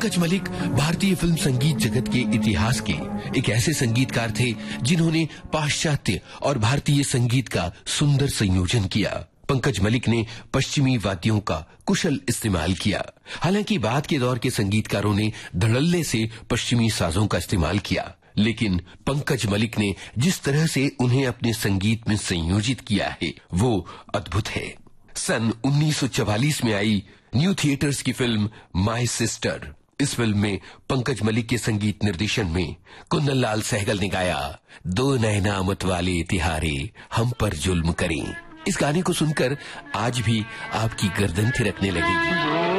पंकज मलिक भारतीय फिल्म संगीत जगत के इतिहास के एक ऐसे संगीतकार थे जिन्होंने पाश्चात्य और भारतीय संगीत का सुंदर संयोजन किया। पंकज मलिक ने पश्चिमी वाद्यों का कुशल इस्तेमाल किया। हालांकि बाद के दौर के संगीतकारों ने धड़ल्ले से पश्चिमी साजों का इस्तेमाल किया, लेकिन पंकज मलिक ने जिस तरह से उन्हें अपने संगीत में संयोजित किया है वो अद्भुत है। सन 1944 में आई न्यू थिएटर्स की फिल्म माय सिस्टर, इस फिल्म में पंकज मलिक के संगीत निर्देशन में कुन्नल लाल सहगल ने गाया दो नैना मत वाले तिहारे हम पर जुल्म करें। इस गाने को सुनकर आज भी आपकी गर्दन थिरकने लगेगी।